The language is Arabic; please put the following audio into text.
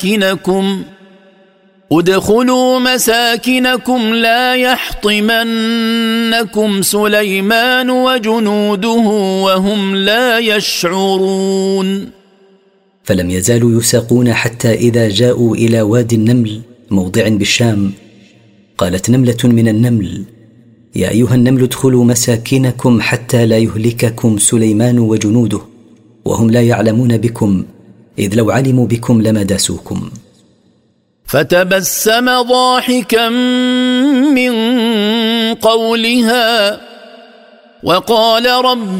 ادخلوا مساكنكم لا يحطمنكم سليمان وجنوده وهم لا يشعرون. فلم يزالوا يساقون حتى إذا جاءوا إلى وادي النمل موضع بالشام، قالت نملة من النمل: يا أيها النمل ادخلوا مساكنكم حتى لا يهلككم سليمان وجنوده وهم لا يعلمون بكم، إذ لو علموا بكم لما داسوكم. فتبسم ضاحكا من قولها وقال رب